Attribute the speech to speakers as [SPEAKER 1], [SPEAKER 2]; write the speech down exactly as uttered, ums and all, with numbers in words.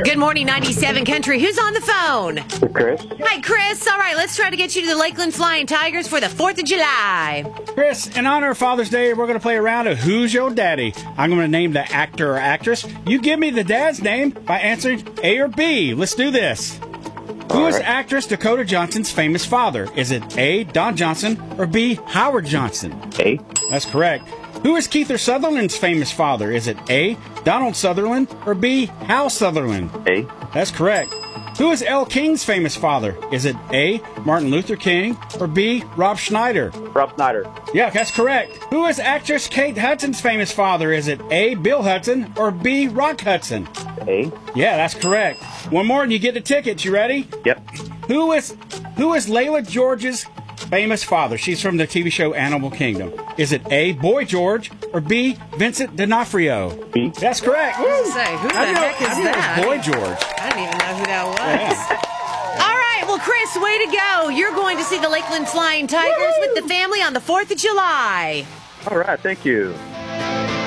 [SPEAKER 1] Good morning, ninety-seven Country. Who's on the phone?
[SPEAKER 2] Chris.
[SPEAKER 1] Hi, Chris. All right, let's try to get you to the Lakeland Flying Tigers for the fourth of July.
[SPEAKER 3] Chris, in honor of Father's Day, we're going to play a round of Who's Your Daddy? I'm going to name the actor or actress. You give me the dad's name by answering A or B. Let's do this. Who is actress Dakota Johnson's famous father? Is it A, Don Johnson, or B, Howard Johnson?
[SPEAKER 2] A.
[SPEAKER 3] That's correct. Who is Kiefer Sutherland's famous father? Is it A, Donald Sutherland, or B, Hal Sutherland?
[SPEAKER 2] A.
[SPEAKER 3] That's correct. Who is Elle King's famous father? Is it A, Martin Luther King, or B, Rob Schneider?
[SPEAKER 2] Rob Schneider.
[SPEAKER 3] Yeah, that's correct. Who is actress Kate Hudson's famous father? Is it A, Bill Hudson, or B, Rock Hudson?
[SPEAKER 2] A.
[SPEAKER 3] Yeah, that's correct. One more and you get the tickets. You ready?
[SPEAKER 2] Yep.
[SPEAKER 3] Who is who is Layla George's famous father? She's from the T V show Animal Kingdom. Is it A, Boy George, or B, Vincent D'Onofrio?
[SPEAKER 2] B.
[SPEAKER 3] That's correct. Woo!
[SPEAKER 1] Say, who the
[SPEAKER 3] I know,
[SPEAKER 1] heck is
[SPEAKER 3] I knew
[SPEAKER 1] that?
[SPEAKER 3] It was Boy George.
[SPEAKER 1] I didn't even know who that was.
[SPEAKER 3] Yeah.
[SPEAKER 1] All right, well, Chris, way to go. You're going to see the Lakeland Flying Tigers with the family on the fourth of July.
[SPEAKER 2] All right. Thank you.